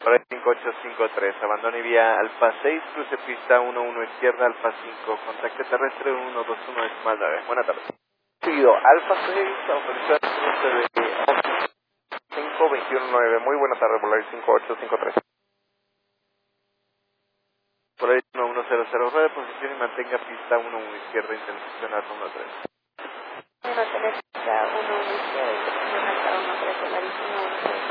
Volaris 5853, abandone vía Alfa 6, cruce pista 11 izquierda, Alfa 5, contacto terrestre 121 decimal 9. Buenas tardes. Seguido, Alfa 6, autorización cruce de 5219. Muy buenas tardes, Volaris 5853. Volaris 1100, rueda de posición y mantenga pista 11 izquierda, intersección a 13. Mantener pista 11 izquierda, intersección a 13, Volaris 1100.